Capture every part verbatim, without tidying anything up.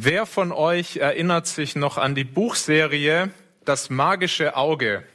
Wer von euch erinnert sich noch an die Buchserie Das magische Auge?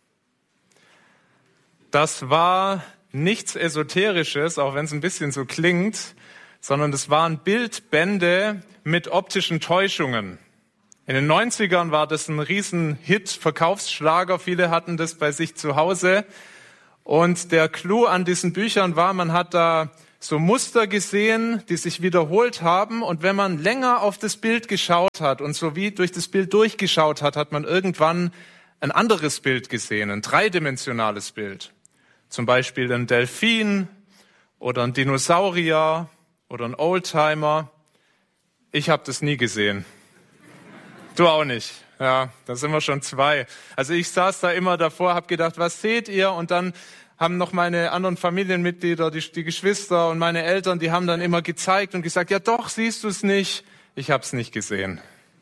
Das war nichts Esoterisches, auch wenn es ein bisschen so klingt, sondern das waren Bildbände mit optischen Täuschungen. In den neunzigern war das ein Riesenhit, Verkaufsschlager, viele hatten das bei sich zu Hause. Und der Clou an diesen Büchern war, man hat da so Muster gesehen, die sich wiederholt haben. Und wenn man länger auf das Bild geschaut hat und so wie durch das Bild durchgeschaut hat, hat man irgendwann ein anderes Bild gesehen, ein dreidimensionales Bild. Zum Beispiel ein Delfin oder ein Dinosaurier oder ein Oldtimer. Ich habe das nie gesehen. Du auch nicht. Ja, da sind wir schon zwei. Also ich saß da immer davor, habe gedacht, was seht ihr? Und dann haben noch meine anderen Familienmitglieder, die, die Geschwister und meine Eltern, die haben dann immer gezeigt und gesagt, ja doch, siehst du es nicht? Ich habe es nicht gesehen.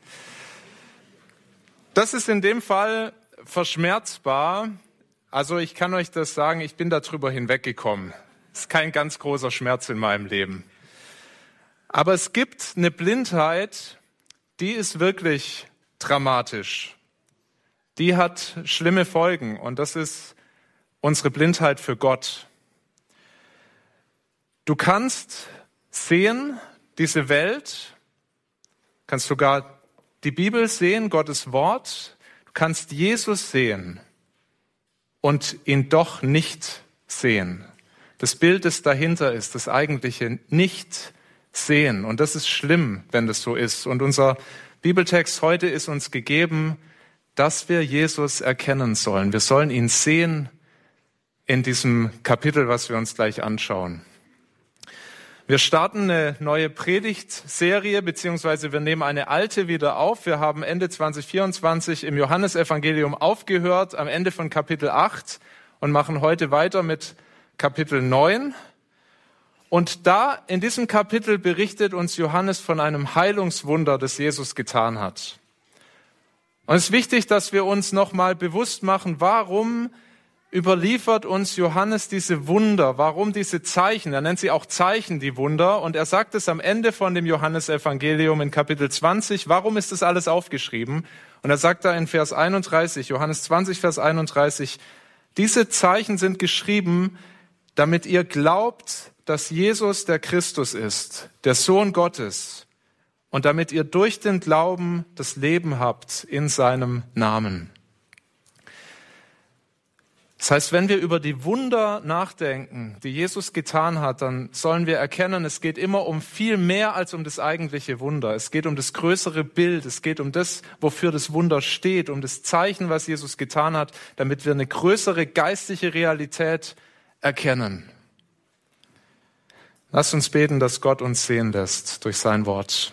Das ist in dem Fall verschmerzbar. Also ich kann euch das sagen, ich bin darüber hinweggekommen. Es ist kein ganz großer Schmerz in meinem Leben. Aber es gibt eine Blindheit, die ist wirklich dramatisch. Die hat schlimme Folgen und das ist unsere Blindheit für Gott. Du kannst sehen, diese Welt, kannst sogar die Bibel sehen, Gottes Wort, du kannst Jesus sehen und ihn doch nicht sehen. Das Bild, das dahinter ist, das eigentliche nicht sehen. Und das ist schlimm, wenn das so ist. Und unser Bibeltext heute ist uns gegeben, dass wir Jesus erkennen sollen. Wir sollen ihn sehen in diesem Kapitel, was wir uns gleich anschauen. Wir starten eine neue Predigtserie, beziehungsweise wir nehmen eine alte wieder auf. Wir haben Ende zwanzig vierundzwanzig im Johannesevangelium aufgehört, am Ende von Kapitel acht und machen heute weiter mit Kapitel neun. Und da, in diesem Kapitel, berichtet uns Johannes von einem Heilungswunder, das Jesus getan hat. Und es ist wichtig, dass wir uns nochmal bewusst machen, warum überliefert uns Johannes diese Wunder, warum diese Zeichen, er nennt sie auch Zeichen, die Wunder, und er sagt es am Ende von dem Johannesevangelium in Kapitel zwanzig, warum ist das alles aufgeschrieben? Und er sagt da in Vers einunddreißig, Johannes zwanzig, Vers einunddreißig, diese Zeichen sind geschrieben, damit ihr glaubt, dass Jesus der Christus ist, der Sohn Gottes, und damit ihr durch den Glauben das Leben habt in seinem Namen. Das heißt, wenn wir über die Wunder nachdenken, die Jesus getan hat, dann sollen wir erkennen, es geht immer um viel mehr als um das eigentliche Wunder. Es geht um das größere Bild, es geht um das, wofür das Wunder steht, um das Zeichen, was Jesus getan hat, damit wir eine größere geistliche Realität erkennen. Lasst uns beten, dass Gott uns sehen lässt durch sein Wort.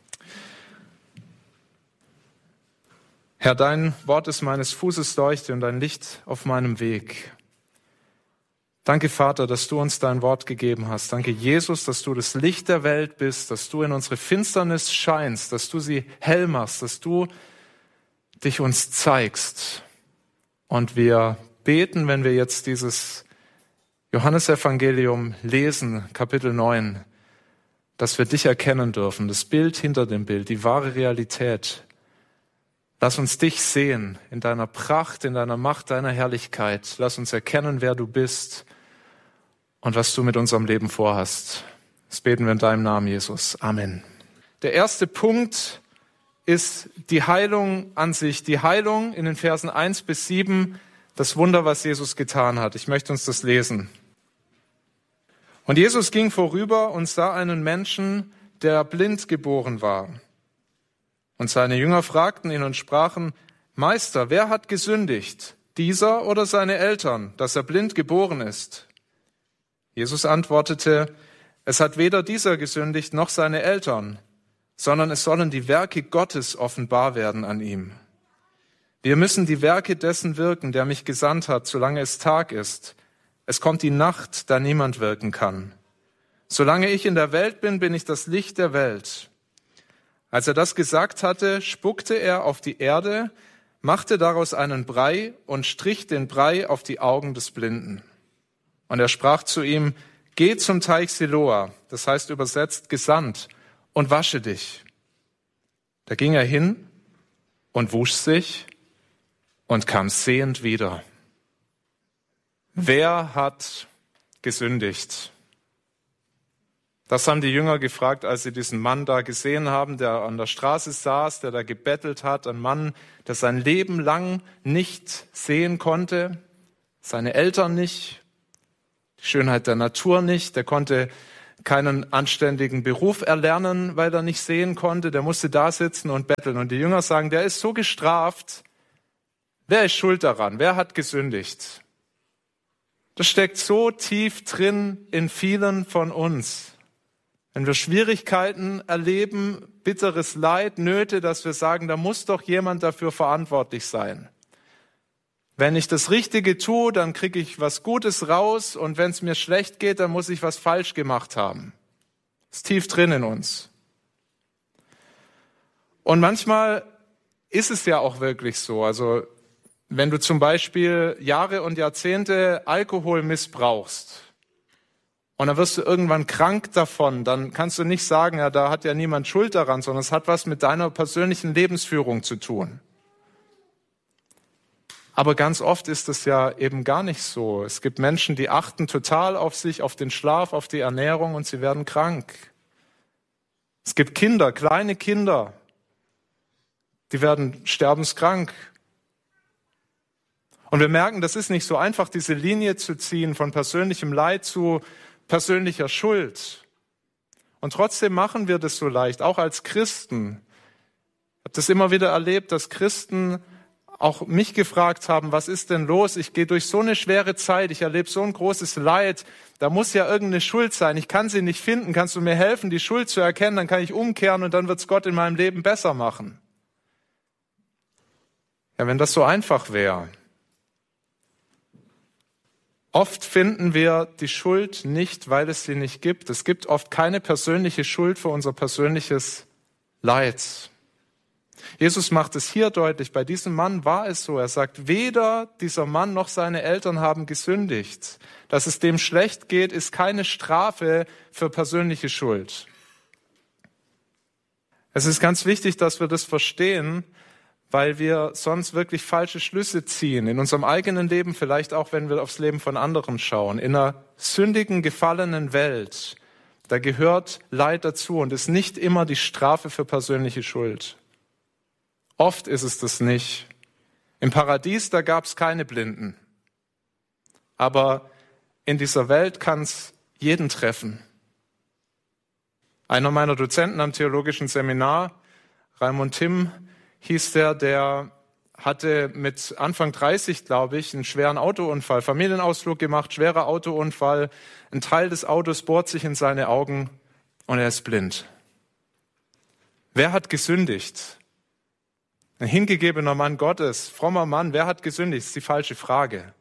Herr, dein Wort ist meines Fußes Leuchte und ein Licht auf meinem Weg. Danke, Vater, dass du uns dein Wort gegeben hast. Danke, Jesus, dass du das Licht der Welt bist, dass du in unsere Finsternis scheinst, dass du sie hell machst, dass du dich uns zeigst. Und wir beten, wenn wir jetzt dieses Johannesevangelium lesen, Kapitel neun, dass wir dich erkennen dürfen, das Bild hinter dem Bild, die wahre Realität. Lass uns dich sehen in deiner Pracht, in deiner Macht, deiner Herrlichkeit. Lass uns erkennen, wer du bist und was du mit unserem Leben vorhast. Das beten wir in deinem Namen, Jesus. Amen. Der erste Punkt ist die Heilung an sich. Die Heilung in den Versen eins bis sieben, das Wunder, was Jesus getan hat. Ich möchte uns das lesen. Und Jesus ging vorüber und sah einen Menschen, der blind geboren war. Und seine Jünger fragten ihn und sprachen, Meister, wer hat gesündigt, dieser oder seine Eltern, dass er blind geboren ist? Jesus antwortete, es hat weder dieser gesündigt noch seine Eltern, sondern es sollen die Werke Gottes offenbar werden an ihm. Wir müssen die Werke dessen wirken, der mich gesandt hat, solange es Tag ist. Es kommt die Nacht, da niemand wirken kann. Solange ich in der Welt bin, bin ich das Licht der Welt. Als er das gesagt hatte, spuckte er auf die Erde, machte daraus einen Brei und strich den Brei auf die Augen des Blinden. Und er sprach zu ihm, geh zum Teich Siloa, das heißt übersetzt gesandt, und wasche dich. Da ging er hin und wusch sich und kam sehend wieder. Wer hat gesündigt? Das haben die Jünger gefragt, als sie diesen Mann da gesehen haben, der an der Straße saß, der da gebettelt hat. Ein Mann, der sein Leben lang nicht sehen konnte, seine Eltern nicht, die Schönheit der Natur nicht. Der konnte keinen anständigen Beruf erlernen, weil er nicht sehen konnte. Der musste da sitzen und betteln. Und die Jünger sagen, der ist so gestraft. Wer ist schuld daran? Wer hat gesündigt? Das steckt so tief drin in vielen von uns. Wenn wir Schwierigkeiten erleben, bitteres Leid, Nöte, dass wir sagen, da muss doch jemand dafür verantwortlich sein. Wenn ich das Richtige tue, dann kriege ich was Gutes raus und wenn es mir schlecht geht, dann muss ich was falsch gemacht haben. Das ist tief drin in uns. Und manchmal ist es ja auch wirklich so. Also wenn du zum Beispiel Jahre und Jahrzehnte Alkohol missbrauchst, und dann wirst du irgendwann krank davon, dann kannst du nicht sagen, ja, da hat ja niemand Schuld daran, sondern es hat was mit deiner persönlichen Lebensführung zu tun. Aber ganz oft ist es ja eben gar nicht so. Es gibt Menschen, die achten total auf sich, auf den Schlaf, auf die Ernährung und sie werden krank. Es gibt Kinder, kleine Kinder, die werden sterbenskrank. Und wir merken, das ist nicht so einfach, diese Linie zu ziehen von persönlichem Leid zu persönlicher Schuld. Und trotzdem machen wir das so leicht, auch als Christen. Ich habe das immer wieder erlebt, dass Christen auch mich gefragt haben, was ist denn los? Ich gehe durch so eine schwere Zeit, ich erlebe so ein großes Leid, da muss ja irgendeine Schuld sein, ich kann sie nicht finden, kannst du mir helfen, die Schuld zu erkennen, dann kann ich umkehren und dann wird es Gott in meinem Leben besser machen. Ja, wenn das so einfach wäre. Oft finden wir die Schuld nicht, weil es sie nicht gibt. Es gibt oft keine persönliche Schuld für unser persönliches Leid. Jesus macht es hier deutlich. Bei diesem Mann war es so. Er sagt, weder dieser Mann noch seine Eltern haben gesündigt. Dass es dem schlecht geht, ist keine Strafe für persönliche Schuld. Es ist ganz wichtig, dass wir das verstehen, weil wir sonst wirklich falsche Schlüsse ziehen. In unserem eigenen Leben, vielleicht auch, wenn wir aufs Leben von anderen schauen. In einer sündigen, gefallenen Welt, da gehört Leid dazu und ist nicht immer die Strafe für persönliche Schuld. Oft ist es das nicht. Im Paradies, da gab es keine Blinden. Aber in dieser Welt kann es jeden treffen. Einer meiner Dozenten am theologischen Seminar, Raimund Timm, hieß der, der hatte mit Anfang dreißig, glaube ich, einen schweren Autounfall, Familienausflug gemacht, schwerer Autounfall. Ein Teil des Autos bohrt sich in seine Augen und er ist blind. Wer hat gesündigt? Ein hingegebener Mann Gottes, frommer Mann, wer hat gesündigt? Das ist die falsche Frage.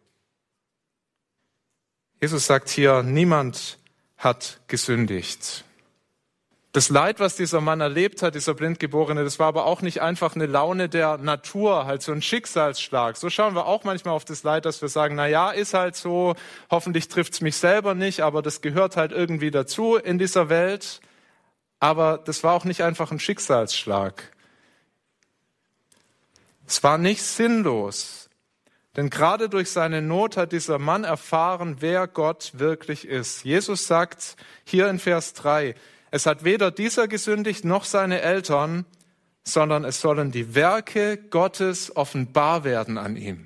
Jesus sagt hier, niemand hat gesündigt. Das Leid, was dieser Mann erlebt hat, dieser Blindgeborene, das war aber auch nicht einfach eine Laune der Natur, halt so ein Schicksalsschlag. So schauen wir auch manchmal auf das Leid, dass wir sagen, na ja, ist halt so, hoffentlich trifft's mich selber nicht, aber das gehört halt irgendwie dazu in dieser Welt. Aber das war auch nicht einfach ein Schicksalsschlag. Es war nicht sinnlos, denn gerade durch seine Not hat dieser Mann erfahren, wer Gott wirklich ist. Jesus sagt hier in Vers drei, es hat weder dieser gesündigt noch seine Eltern, sondern es sollen die Werke Gottes offenbar werden an ihm.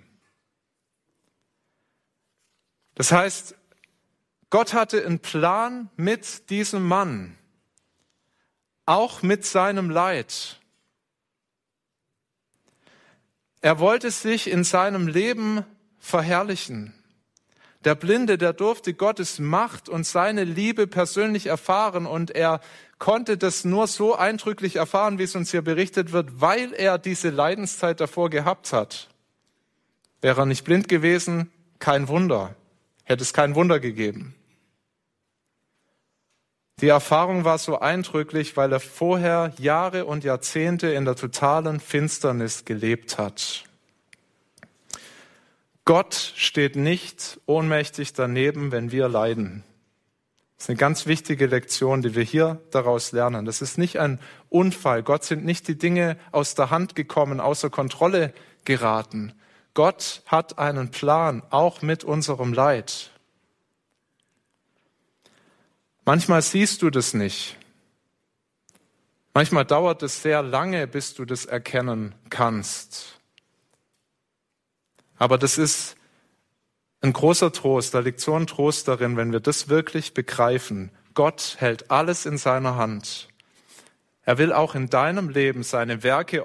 Das heißt, Gott hatte einen Plan mit diesem Mann, auch mit seinem Leid. Er wollte sich in seinem Leben verherrlichen. Der Blinde, der durfte Gottes Macht und seine Liebe persönlich erfahren und er konnte das nur so eindrücklich erfahren, wie es uns hier berichtet wird, weil er diese Leidenszeit davor gehabt hat. Wäre er nicht blind gewesen, kein Wunder, hätte es kein Wunder gegeben. Die Erfahrung war so eindrücklich, weil er vorher Jahre und Jahrzehnte in der totalen Finsternis gelebt hat. Gott steht nicht ohnmächtig daneben, wenn wir leiden. Das ist eine ganz wichtige Lektion, die wir hier daraus lernen. Das ist nicht ein Unfall. Gott sind nicht die Dinge aus der Hand gekommen, außer Kontrolle geraten. Gott hat einen Plan, auch mit unserem Leid. Manchmal siehst du das nicht. Manchmal dauert es sehr lange, bis du das erkennen kannst. Aber das ist ein großer Trost, da liegt so ein Trost darin, wenn wir das wirklich begreifen. Gott hält alles in seiner Hand. Er will auch in deinem Leben seine Werke